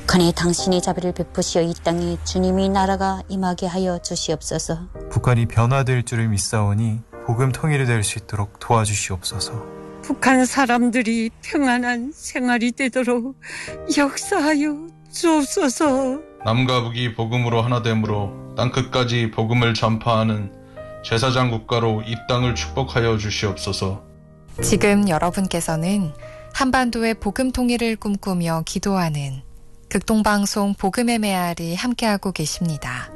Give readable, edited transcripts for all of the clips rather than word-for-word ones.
북한에 당신의 자비를 베푸시어 이 땅에 주님의 나라가 임하게 하여 주시옵소서. 북한이 변화될 줄을 믿사오니 복음 통일이 될 수 있도록 도와주시옵소서. 북한 사람들이 평안한 생활이 되도록 역사하여 주옵소서. 남과 북이 복음으로 하나됨으로 땅끝까지 복음을 전파하는 제사장 국가로 이 땅을 축복하여 주시옵소서. 지금 여러분께서는 한반도의 복음 통일을 꿈꾸며 기도하는 극동방송 복음의 메아리 함께하고 계십니다.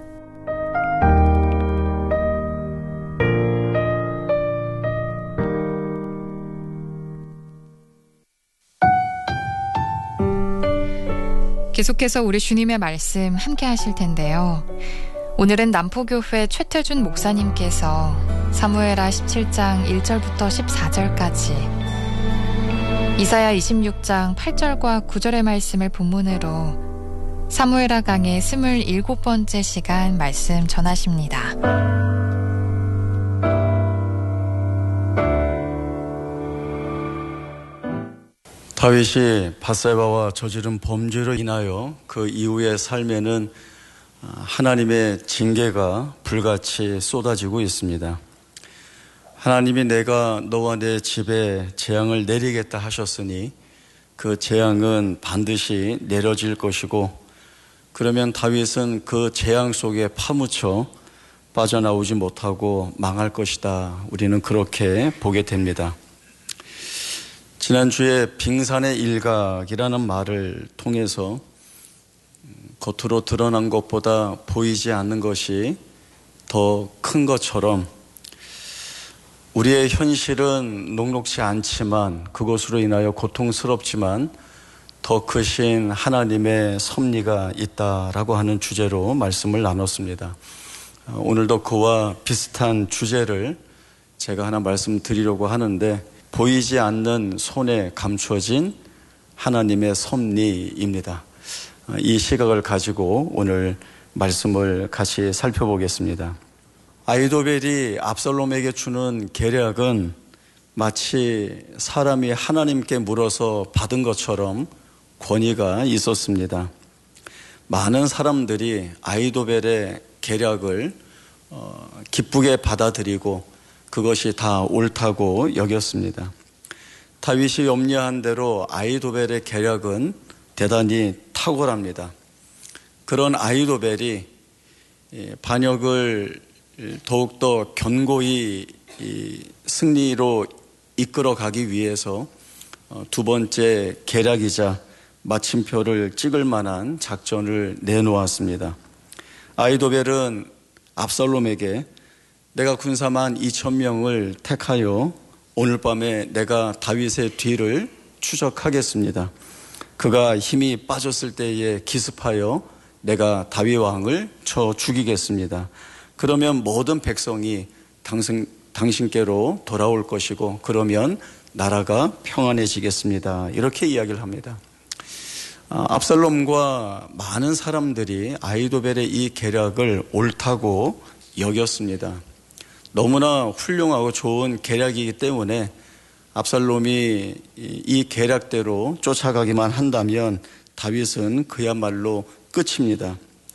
계속해서 우리 주님의 말씀 함께 하실 텐데요. 오늘은 남포교회 최태준 목사님께서 사무엘하 17장 1절부터 14절까지 이사야 26장 8절과 9절의 말씀을 본문으로 사무엘하 강의 27번째 시간 말씀 전하십니다. 다윗이 밧세바와 저지른 범죄로 인하여 그 이후의 삶에는 하나님의 징계가 불같이 쏟아지고 있습니다. 하나님이 내가 너와 내 집에 재앙을 내리겠다 하셨으니 그 재앙은 반드시 내려질 것이고, 그러면 다윗은 그 재앙 속에 파묻혀 빠져나오지 못하고 망할 것이다. 우리는 그렇게 보게 됩니다. 지난주에 빙산의 일각이라는 말을 통해서 겉으로 드러난 것보다 보이지 않는 것이 더 큰 것처럼 우리의 현실은 녹록지 않지만 그것으로 인하여 고통스럽지만 더 크신 하나님의 섭리가 있다라고 하는 주제로 말씀을 나눴습니다. 오늘도 그와 비슷한 주제를 제가 하나 말씀드리려고 하는데, 보이지 않는 손에 감춰진 하나님의 섭리입니다. 이 시각을 가지고 오늘 말씀을 같이 살펴보겠습니다. 아히도벨이 압살롬에게 주는 계략은 마치 사람이 하나님께 물어서 받은 것처럼 권위가 있었습니다. 많은 사람들이 아히도벨의 계략을 기쁘게 받아들이고 그것이 다 옳다고 여겼습니다. 다윗이 염려한 대로 아히도벨의 계략은 대단히 탁월합니다. 그런 아히도벨이 반역을 더욱더 견고히 승리로 이끌어가기 위해서 두 번째 계략이자 마침표를 찍을 만한 작전을 내놓았습니다. 아히도벨은 압살롬에게 내가 군사만 2,000명을 택하여 오늘 밤에 내가 다윗의 뒤를 추적하겠습니다. 그가 힘이 빠졌을 때에 기습하여 내가 다윗 왕을 쳐 죽이겠습니다. 그러면 모든 백성이 당신께로 돌아올 것이고 그러면 나라가 평안해지겠습니다. 이렇게 이야기를 합니다. 압살롬과 많은 사람들이 아히도벨의 이 계략을 옳다고 여겼습니다. 너무나 훌륭하고 좋은 계략이기 때문에 압살롬이 이 계략대로 쫓아가기만 한다면 다윗은 그야말로 끝입니다.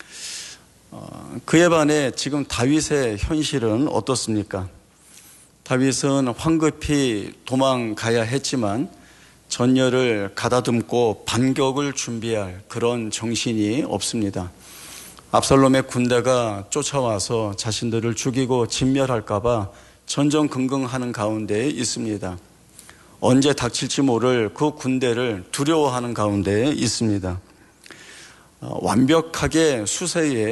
그에 반해 지금 다윗의 현실은 어떻습니까? 다윗은 황급히 도망가야 했지만 전열을 가다듬고 반격을 준비할 그런 정신이 없습니다. 압살롬의 군대가 쫓아와서 자신들을 죽이고 진멸할까 봐 전전긍긍하는 가운데 있습니다. 언제 닥칠지 모를 그 군대를 두려워하는 가운데 있습니다. 완벽하게 수세에